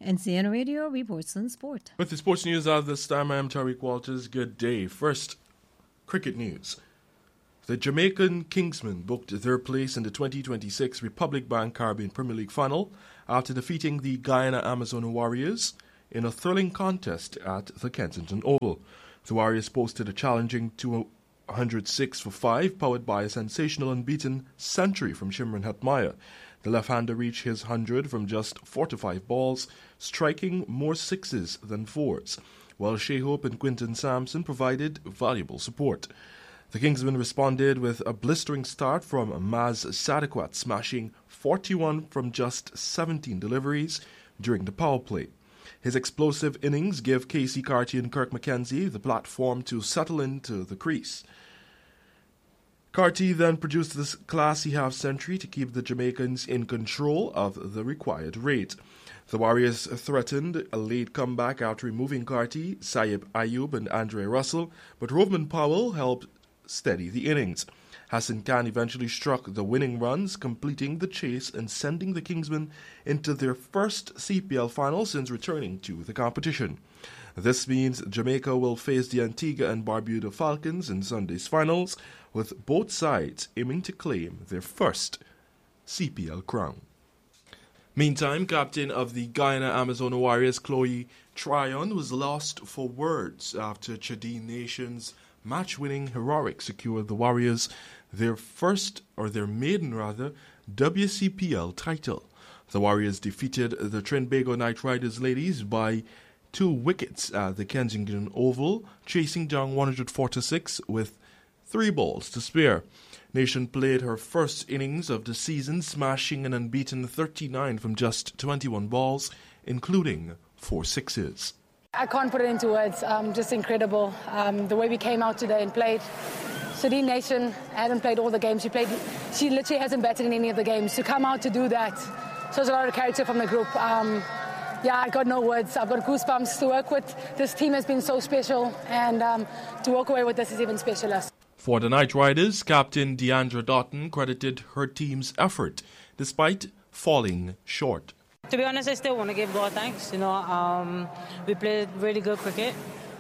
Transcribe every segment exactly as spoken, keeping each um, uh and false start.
N C N Radio reports on sport. With the sports news out this time, I am Tariq Walters. Good day. First, cricket news. The Jamaican Kingsmen booked their place in the twenty twenty-six Republic Bank Caribbean Premier League final after defeating the Guyana Amazon Warriors in a thrilling contest at the Kensington Oval. The Warriors posted a challenging two hundred six for five, powered by a sensational unbeaten century from Shimron Hetmyer. The left-hander reached his one hundred from just four to five balls, striking more sixes than fours, while Shea Hope and Quinton Sampson provided valuable support. The Kingsmen responded with a blistering start from Maz Sadiquat, smashing forty-one from just seventeen deliveries during the power play. His explosive innings gave Casey Carty and Kirk McKenzie the platform to settle into the crease. Carty then produced this classy half-century to keep the Jamaicans in control of the required rate. The Warriors threatened a late comeback after removing Carty, Saib Ayub and Andre Russell, but Rovman Powell helped steady the innings. Hassan Khan eventually struck the winning runs, completing the chase and sending the Kingsmen into their first C P L final since returning to the competition. This means Jamaica will face the Antigua and Barbuda Falcons in Sunday's finals, with both sides aiming to claim their first C P L crown. Meantime, captain of the Guyana Amazon Warriors, Chloe Tryon, was lost for words after Chadine Nation's match-winning heroic secured the Warriors their first, or their maiden rather, W C P L title. The Warriors defeated the Trinbago Knight Riders ladies by two wickets at the Kensington Oval, chasing down one hundred four to six with three balls to spare. Nation played her first innings of the season, smashing an unbeaten thirty-nine from just twenty-one balls, including four sixes. I can't put it into words. Um, just incredible. Um, the way we came out today and played. Sadine Nation hadn't played all the games. She played. She literally hasn't batted in any of the games. To come out to do that shows a lot of character from the group. Um, yeah, I got no words. I've got goosebumps. To work with this team has been so special, and um, to walk away with this is even specialer. For the Knight Riders, Captain Deandra Doughton credited her team's effort, despite falling short. To be honest, I still want to give God thanks. You know, um, we played really good cricket.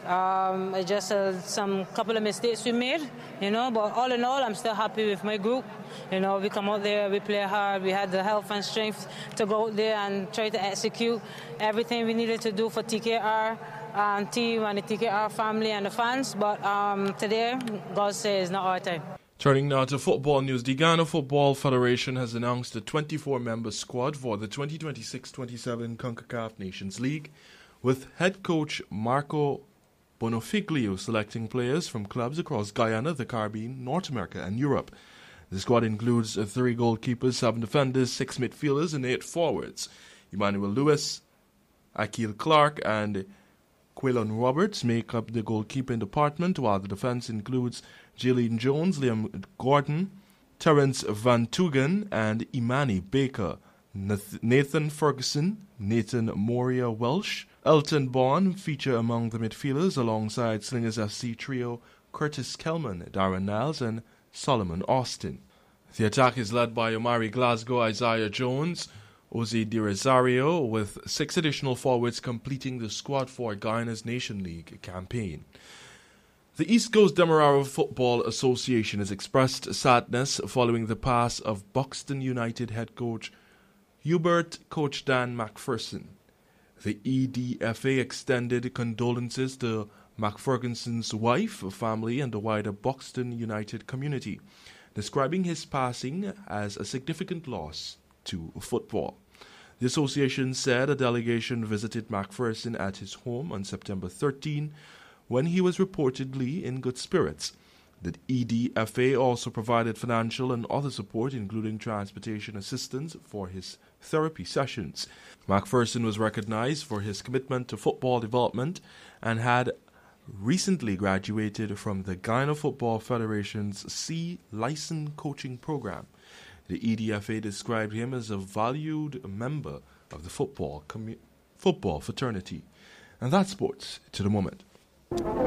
Um, it's just uh, some couple of mistakes we made, you know, but all in all, I'm still happy with my group. You know, we come out there, we play hard, we had the health and strength to go out there and try to execute everything we needed to do for T K R and team and the T K R family and the fans. But um, today, God says it's not our time. Turning now to football news, the Ghana Football Federation has announced a twenty-four member squad for the twenty twenty-six twenty-seven CONCACAF Nations League, with head coach Marco Bonofiglio selecting players from clubs across Guyana, the Caribbean, North America and Europe. The squad includes three goalkeepers, seven defenders, six midfielders and eight forwards. Emmanuel Lewis, Akil Clark and Quilon Roberts make up the goalkeeping department, while the defence includes Jaylene Jones, Liam Gordon, Terence Van Tugen and Imani Baker, Nathan Ferguson, Nathan Moria Welsh, Elton Bourne feature among the midfielders alongside Slingers F C trio Curtis Kelman, Darren Niles and Solomon Austin. The attack is led by Omari Glasgow, Isaiah Jones, Ozzy Di Rosario, with six additional forwards completing the squad for Guyana's Nation League campaign. The East Coast Demerara Football Association has expressed sadness following the pass of Buxton United head coach Hubert Coach Dan McPherson. The E D F A extended condolences to McFerguson's wife, family, and the wider Buxton United community, describing his passing as a significant loss to football. The association said a delegation visited McPherson at his home on September thirteenth, when he was reportedly in good spirits. The E D F A also provided financial and other support, including transportation assistance for his therapy sessions. McPherson was recognized for his commitment to football development and had recently graduated from the Guyana Football Federation's C License Coaching Program. The E D F A described him as a valued member of the football commu- football fraternity. And that's sports to the moment.